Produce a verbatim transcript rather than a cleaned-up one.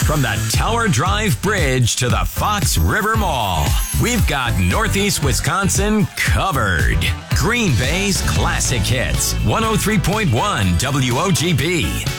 From the Tower Drive Bridge to the Fox River Mall, we've got Northeast Wisconsin covered. Green Bay's classic hits, one oh three point one W O G B.